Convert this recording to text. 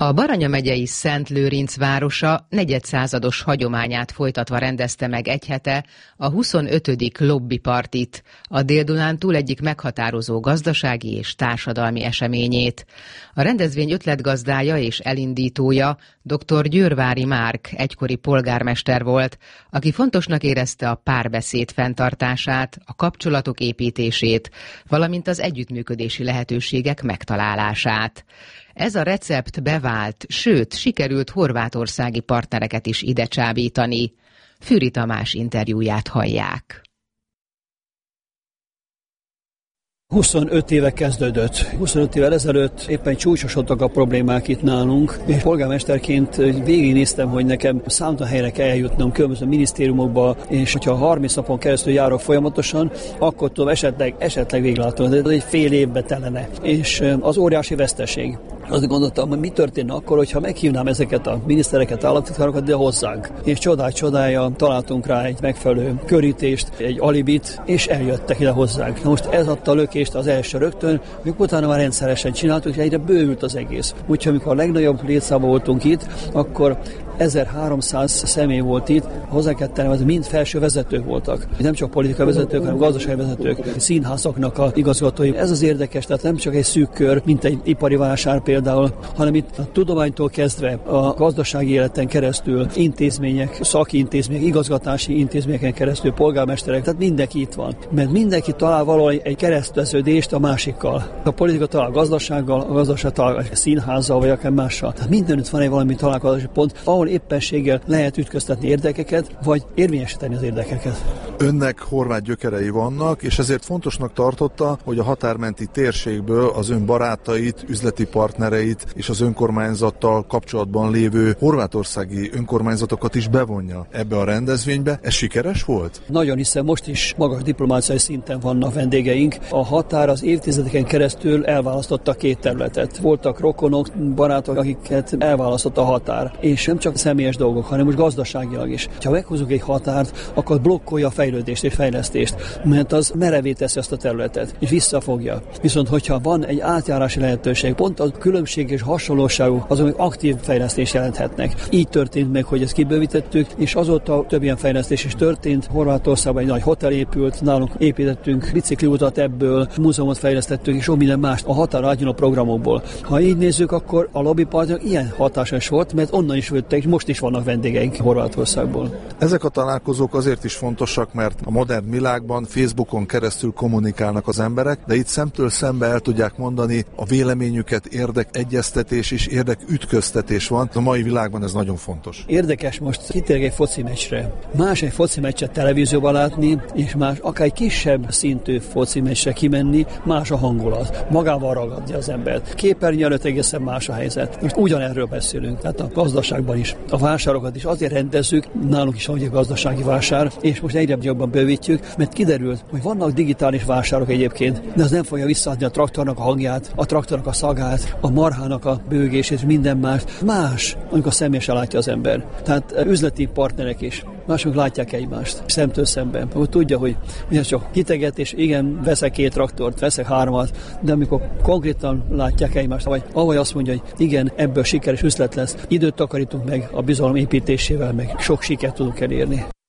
A Baranya megyei Szent Lőrinc városa negyedszázados hagyományát folytatva rendezte meg egy hete a 25. lobbypartit, a Dél-Dunántúl egyik meghatározó gazdasági és társadalmi eseményét. A rendezvény ötletgazdája és elindítója dr. Győrvári Márk egykori polgármester volt, aki fontosnak érezte a párbeszéd fenntartását, a kapcsolatok építését, valamint az együttműködési lehetőségek megtalálását. Ez a recept bevált, sőt, sikerült horvátországi partnereket is ide csábítani. Fűri Tamás interjúját hallják. 25 éve kezdődött. 25 évvel ezelőtt éppen csúcsosodtak a problémák itt nálunk, és polgármesterként végignéztem, hogy nekem számtalan helyre kell eljutnom különböző minisztériumokba, és hogyha 30 napon keresztül járok folyamatosan, akkor tudom esetleg véglátom, de ez egy fél évbe telene. És az óriási veszteség. Azt gondoltam, hogy mi történne akkor, hogyha meghívnám ezeket a minisztereket, államtitkárokat ide hozzánk. És csodája találtunk rá egy megfelelő körítést, egy alibit, és eljöttek ide hozzánk. Na most ez adta a lökést az első rögtön, mikor utána már rendszeresen csináltuk, és egyre bővült az egész. Úgyhogy amikor a legnagyobb létszámban voltunk itt, akkor 1300 személy volt itt, hozzá kell tennem, hogy mind felső vezetők voltak. Nem csak politikai vezetők, hanem gazdasági vezetők, színházaknak a igazgatói. Ez az érdekes, tehát nem csak egy szűk kör, mint egy ipari vásár például, hanem itt a tudománytól kezdve a gazdasági életen keresztül intézmények, szakintézmények, igazgatási intézményeken keresztül polgármesterek, tehát mindenki itt van. Mert mindenki talál valahogy egy kereszteződést a másikkal. A politika talál a gazdasággal, a gazdaság talál a színházzal, vagy akár mással. Tehát mindenütt van egy valami találkozási pont, ahol éppenséggel lehet ütköztetni érdekeket, vagy érvényesíteni az érdekeket. Önnek horvát gyökerei vannak, és ezért fontosnak tartotta, hogy a határmenti térségből az ön barátait, üzleti partnereit és az önkormányzattal kapcsolatban lévő horvátországi önkormányzatokat is bevonja ebbe a rendezvénybe. Ez sikeres volt? Nagyon, hiszen most is magas diplomáciai szinten vannak vendégeink. A határ az évtizedeken keresztül elválasztotta két területet. Voltak rokonok, barátok, akiket elválasztott a határ. És nem csak személyes dolgok, hanem most gazdaságilag is. Ha meghúzunk egy határt, akkor blokkolja a fejlődést és fejlesztést, mert az merevé teszi azt a területet, és visszafogja. Viszont hogyha van egy átjárási lehetőség, pont a különbség és hasonlóságú azok, amik aktív fejlesztés jelenthetnek. Így történt meg, hogy ezt kibővítettük, és azóta több ilyen fejlesztés is történt. Horvátországban egy nagy hotel épült, nálunk építettünk bicikliutat ebből, múzeumot fejlesztettünk, és sok minden más a határon átnyúló programokból. Ha így nézzük, akkor a lobbypartnak ilyen hatásos volt, mert onnan is jöttek, és most is vannak vendégeink Horvátországból. Ezek a találkozók azért is fontosak, mert a modern világban Facebookon keresztül kommunikálnak az emberek, de itt szemtől szembe el tudják mondani a véleményüket, érdekegyeztetés és érdekütköztetés van. A mai világban ez nagyon fontos. Érdekes most kitérni egy foci meccsre. Más egy foci meccset televízióban látni, és más akár egy kisebb szintű foci meccsre kimenni, más a hangulat. Magával ragadja az embert. Képernyő előtt egészen más a helyzet. Most ugyanerről beszélünk. Tehát a gazdaságban is. A vásárokat is azért rendezzük, nálunk is van egy gazdasági vásár, és most egyre jobban bővítjük, mert kiderült, hogy vannak digitális vásárok egyébként, de az nem fogja visszaadni a traktornak a hangját, a traktornak a szagát, a marhának a bőgését, és minden más, amikor személyesen látja az ember. Tehát üzleti partnerek is. Mások látják egymást, szemtől szemben. Akkor tudja, hogy ez csak kiteget, és igen, veszek 2 traktort, veszek 3-at, de amikor konkrétan látják egymást, vagy ahogy azt mondja, hogy igen, ebből sikeres üzlet lesz, időt takarítunk meg a bizalom építésével, meg sok sikert tudunk elérni.